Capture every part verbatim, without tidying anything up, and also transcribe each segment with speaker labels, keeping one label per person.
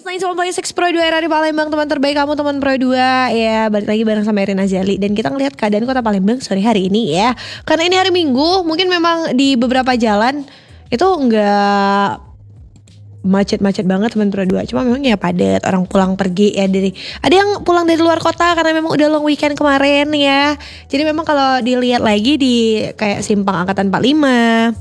Speaker 1: sembilan puluh enam enam Pro dua R A di Palembang, teman terbaik kamu, teman Pro dua. Ya, balik lagi bareng sama Erin Azali. Dan kita ngeliat keadaan kota Palembang sore hari ini ya. Karena ini hari Minggu, mungkin memang di beberapa jalan itu enggak macet-macet banget teman Pro dua. Cuma memang ya padat, orang pulang pergi ya dari, ada yang pulang dari luar kota karena memang udah long weekend kemarin ya. Jadi memang kalau dilihat lagi di kayak simpang Angkatan empat puluh lima,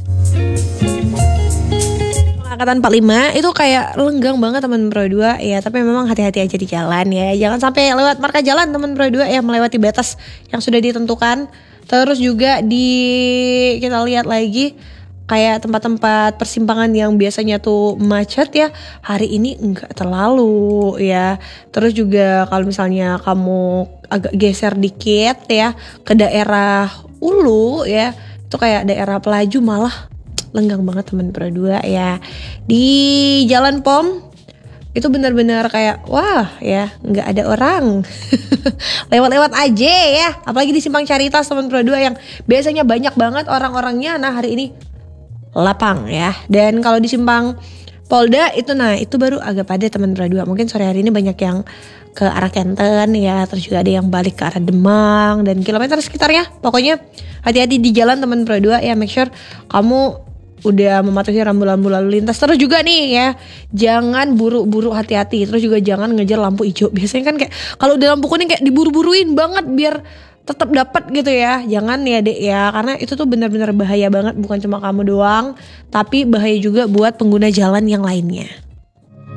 Speaker 1: Angkatan empat puluh lima itu kayak lenggang banget teman Pro dua ya, tapi memang hati-hati aja di jalan ya. Jangan sampai lewat marka jalan teman Pro dua ya, melewati batas yang sudah ditentukan. Terus juga di kita lihat lagi kayak tempat-tempat persimpangan yang biasanya tuh macet ya, hari ini enggak terlalu ya. Terus juga kalau misalnya kamu agak geser dikit ya ke daerah Ulu ya, itu kayak daerah Pelaju malah lenggang banget teman Pro dua ya. Di Jalan P O M itu benar-benar kayak wah ya, nggak ada orang. Lewat-lewat aja ya. Apalagi di Simpang Caritas teman Pro dua yang biasanya banyak banget orang-orangnya, nah hari ini lapang ya. Dan kalau di Simpang Polda itu nah itu baru agak padat teman Pro dua. Mungkin sore hari ini banyak yang ke arah Kenten ya, terus juga ada yang balik ke arah Demang dan kilometer sekitarnya. Pokoknya hati-hati di jalan teman Pro dua ya, make sure kamu udah mematuhi rambu-rambu lalu lintas. Terus juga nih ya, jangan buru-buru, hati-hati. Terus juga jangan ngejar lampu hijau. Biasanya kan kayak kalau udah lampu kuning kayak diburu-buruin banget biar tetap dapat gitu ya. Jangan ya dek ya, karena itu tuh benar-benar bahaya banget, bukan cuma kamu doang, tapi bahaya juga buat pengguna jalan yang lainnya.